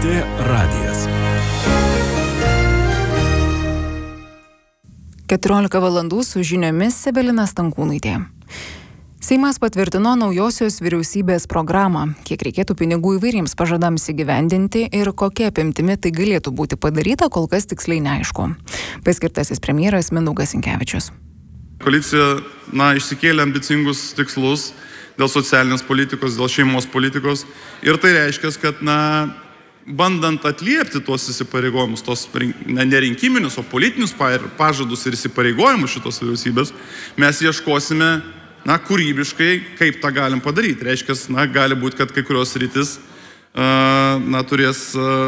LRT radijas. 14 valandų su žiniomis Sebelina Stankūnaitė. Seimas patvirtino naujosios vyriausybės programą, kiek reikėtų pinigų įvairiems pažadams įgyvendinti ir kokia apimtimi tai galėtų būti padaryta, kol kas tiksliai neaišku. Paskirtasis premjeras Mindaugas Sinkevičius. Koalicija išsikėlė ambicingus tikslus dėl socialinės politikos, dėl šeimos politikos ir tai reiškia, kad bandant atliepti tuos įsipareigojimus, tos ne rinkiminius, o politinius pažadus ir įsipareigojimus šitos vyriausybės, mes ieškosime kūrybiškai, kaip tą galim padaryti. Reiškia, gali būti, kad kai kurios rytis turės,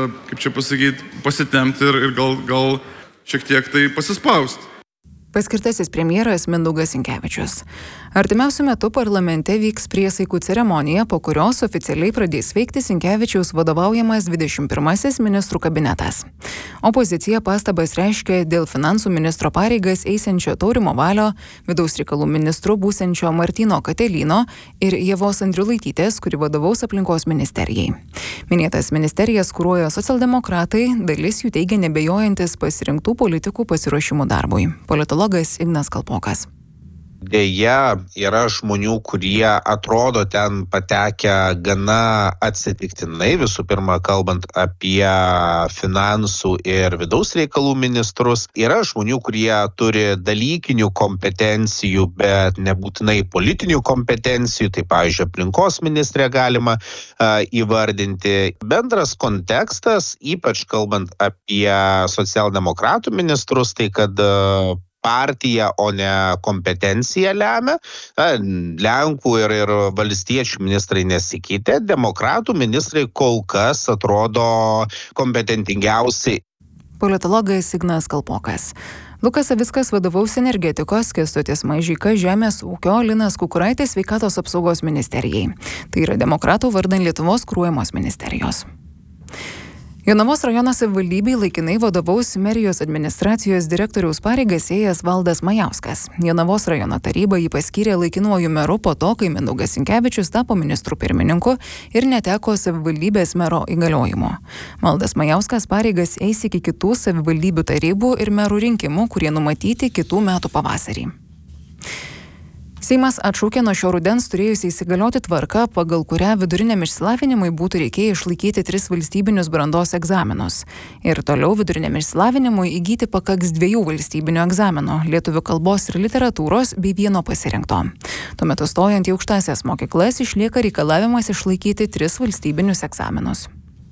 pasitemti ir gal šiek tiek tai pasispausti. Paskirtasis premjeras Mindaugas Sinkevičius. Artimiausiu metu parlamente vyks priesaikų ceremonija, po kurios oficialiai pradės veikti Sinkevičiaus vadovaujamas 21 ministrų kabinetas. Opozicija pastabas reiškia dėl finansų ministro pareigas eisiančio Taurimo Valio, vidaus reikalų ministru būsiančio Martyno Katelyno ir Ievos Andriulaitytės, kuri vadovaus aplinkos ministerijai. Minėtas ministerijas kuruoja socialdemokratai, dalis jų teigia nebejojantis pasirinktų politikų pasiruošimų darbui. Politologas Ignas Kalpokas. Deja, yra žmonių, kurie atrodo ten patekę gana atsitiktinai, visų pirma, kalbant apie finansų ir vidaus reikalų ministrus. Yra žmonių, kurie turi dalykinių kompetencijų, bet nebūtinai politinių kompetencijų, tai pavyzdžiui, aplinkos ministrė galima įvardinti. Bendras kontekstas, ypač kalbant apie socialdemokratų ministrus, tai kad partija, o ne kompetencija lemia. Lenkų ir valstiečių ministrai nesikeitė, demokratų ministrai kol kas atrodo kompetentingiausiai. Politologas Ignas Kalpokas. Lukas Savickas vadovaus energetikos, Kęstutis Mažeika žemės ūkio, Linas Kukuraitis sveikatos apsaugos ministerijai. Tai yra demokratų vardan Lietuvos kuruojamos ministerijos. Jonavos rajono savivaldybei laikinai vadovaus merijos administracijos direktoriaus pareigas ėjęs Valdas Majauskas. Jonavos rajono taryba jį paskyrė laikinuoju meru po to, kai Mindaugas Sinkevičius tapo ministrų pirmininku ir neteko savivaldybės mero įgaliojimo. Valdas Majauskas pareigas eis iki kitų savivaldybių tarybų ir merų rinkimų, kurie numatyti kitų metų pavasarį. Seimas atšaukė nuo šio rudens turėjusiai įsigalioti tvarką, pagal kurią viduriniam išsilavinimui būtų reikėję išlaikyti 3 valstybinius brandos egzaminus. Ir toliau viduriniam išsilavinimui įgyti pakaks 2 valstybinių egzaminų - lietuvių kalbos ir literatūros bei vieno pasirinkto. Tuo metu stojant į aukštąsias mokyklas išlieka reikalavimas išlaikyti 3 valstybinius egzaminus.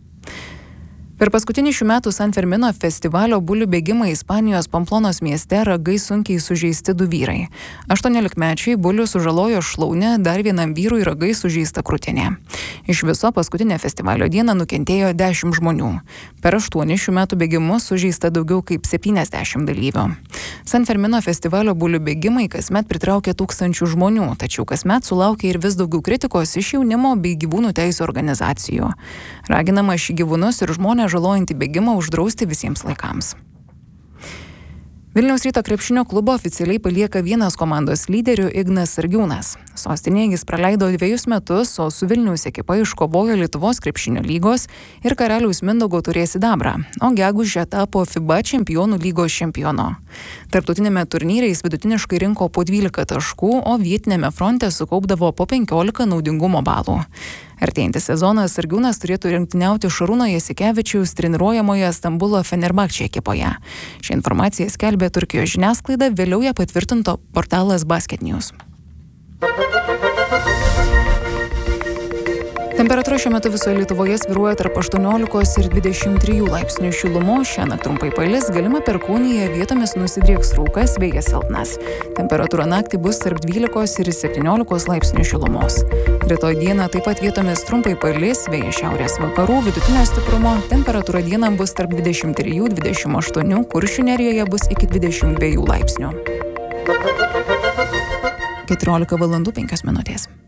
Per paskutinį šių metų San Fermino festivalio bulių bėgimą Ispanijos Pamplonos mieste ragai sunkiai sužeisti 2 vyrai. 18-mečiai bulių sužalojo šlaunę, dar vienam vyrui ragai sužeista krūtinė. Iš viso paskutinę festivalio dieną nukentėjo 10 žmonių. Per 8 šių metų bėgimus sužeista daugiau kaip 70 dalyvių. San Fermino festivalio bulių bėgimai kasmet pritraukia tūkstančių žmonių, tačiau kasmet sulaukia ir vis daugiau kritikos iš jaunimo bei gyvūnų teisių organizacijų. Raginama šį gyvūnus ir žmonės žalojantį bėgimą uždrausti visiems laikams. Vilniaus Ryto krepšinio klubo oficialiai palieka vienas komandos lyderių Ignas Sargiūnas. Sostinėje jis praleido 2 metus, o su Vilniaus ekipa iškovojo Lietuvos krepšinio lygos ir Karaliaus Mindaugo taurės sidabrą, o gegužę tapo FIBA čempionų lygos čempionu. Tarptautinėme turnyre jis vidutiniškai rinko po 12 taškų, o vietiniame fronte sukaupdavo po 15 naudingumo balų. Artėjantis sezonas Sargiūnas turėtų rungtyniauti Šarūno Jasikevičiaus treniruojamoje Stambulo Fenerbahče ekipoje. Šią informaciją skelbė Turkijos žiniasklaida, vėliau ją patvirtinto portalas Basket News. Temperatūra šiuo metu visoje Lietuvoje svyruoja tarp 18 ir 23 laipsnių šilumos. Šiąnakt trumpai palis, galima Perkūnija, vietomis nusidrieks rūkas, vėjas silpnas. Temperatūra naktį bus tarp 12 ir 17 laipsnių šilumos. Rytoj dieną taip pat vietomis trumpai palis, vėjas šiaurės vakarų, vidutinio stiprumo. Temperatūra dieną bus tarp 23-28, Kuršių nerijoje bus iki 22 laipsnių. 14 valandų 5 minutės.